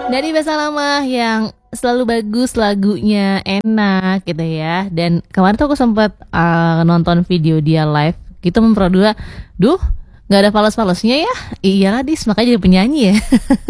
Dari bahasa lama yang selalu bagus, lagunya enak gitu ya. Dan kemarin tuh aku sempat nonton video dia live gitu Pro 2. Duh, nggak ada fals-falsnya ya. Iyalah Dis, makanya jadi penyanyi ya.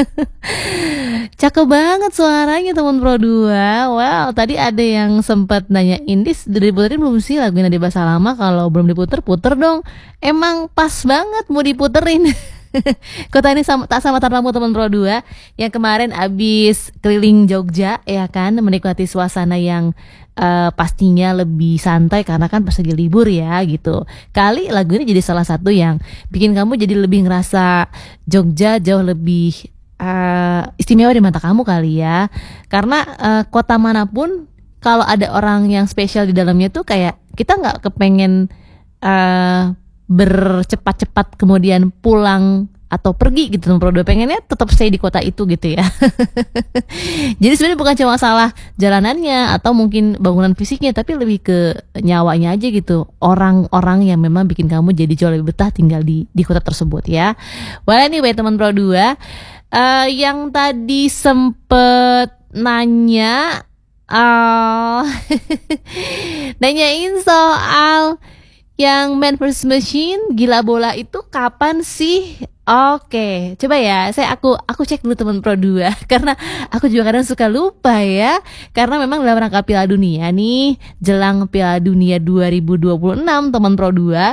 Cakep banget suaranya teman Pro 2. Wow, tadi ada yang sempat nanyain Dis, udah diputerin belum sih lagunya di bahasa lama? Kalau belum diputer, puter dong. Emang pas banget mau diputerin. Kota ini tak sama taramu teman Pro 2 yang kemarin abis keliling Jogja ya kan, menikmati suasana yang pastinya lebih santai karena kan pas lagi libur ya gitu. Kali lagu ini jadi salah satu yang bikin kamu jadi lebih ngerasa Jogja jauh lebih istimewa di mata kamu kali ya. Karena kota manapun kalau ada orang yang spesial di dalamnya tuh kayak kita nggak kepengen bercepat-cepat kemudian pulang atau pergi gitu Pro 2, pengennya tetap stay di kota itu gitu ya. Jadi sebenarnya bukan cuma masalah jalanannya atau mungkin bangunan fisiknya, tapi lebih ke nyawanya aja gitu, orang-orang yang memang bikin kamu jadi jauh lebih betah tinggal di kota tersebut ya. Well anyway teman Pro 2, yang tadi sempet nanya nanyain soal yang Man vs Machine Gila Bola itu kapan sih? Oke, coba ya. Aku cek dulu teman Pro 2 karena aku juga kadang suka lupa ya. Karena memang dalam rangka Piala Dunia nih, jelang Piala Dunia 2026 teman Pro 2,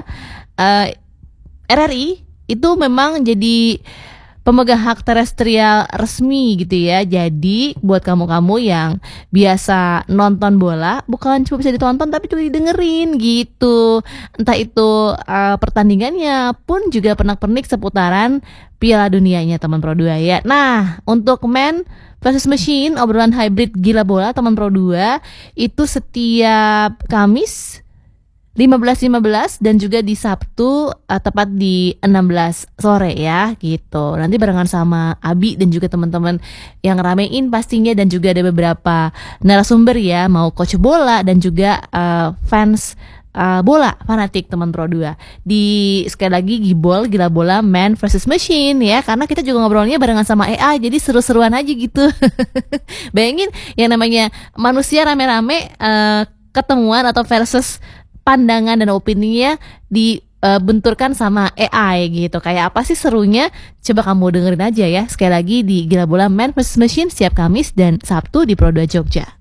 RRI itu memang jadi pemegang hak terestrial resmi gitu ya. Jadi buat kamu-kamu yang biasa nonton bola, bukan cuma bisa ditonton tapi juga didengerin gitu. Entah itu pertandingannya pun juga pernak-pernik seputaran Piala Dunianya teman Pro 2 ya. Nah, untuk Man versus Machine, obrolan hybrid gila bola teman Pro 2 itu setiap Kamis 15.15 dan juga di Sabtu tepat di 16 sore ya gitu. Nanti barengan sama Abi dan juga teman-teman yang ramein pastinya, dan juga ada beberapa narasumber ya, mau coach bola dan juga fans bola fanatik teman Pro 2. Di sekali lagi Gila Bola Man versus Machine ya, karena kita juga ngobrolnya barengan sama AI, jadi seru-seruan aja gitu. Bayangin yang namanya manusia rame-rame ketemuan atau versus pandangan dan opininya dibenturkan sama AI gitu. Kayak apa sih serunya? Coba kamu dengerin aja ya. Sekali lagi di Gila Bola Man vs Machine setiap Kamis dan Sabtu di Pro 2 Jogja.